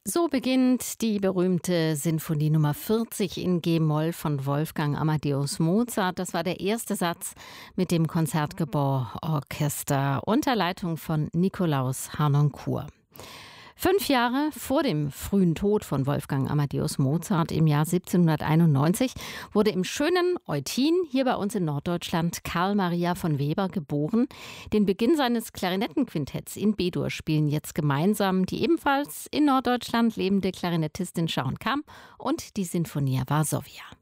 So beginnt die berühmte Sinfonie Nummer 40 in G-Moll von Wolfgang Amadeus Mozart. Das war der erste Satz mit dem Concertgebouw-Orchester unter Leitung von Nikolaus Harnoncourt. 5 Jahre vor dem frühen Tod von Wolfgang Amadeus Mozart im Jahr 1791 wurde im schönen Eutin, hier bei uns in Norddeutschland, Karl Maria von Weber geboren. Den Beginn seines Klarinettenquintetts in B-Dur spielen jetzt gemeinsam die ebenfalls in Norddeutschland lebende Klarinettistin Sharon Kam und die Sinfonia Varsovia.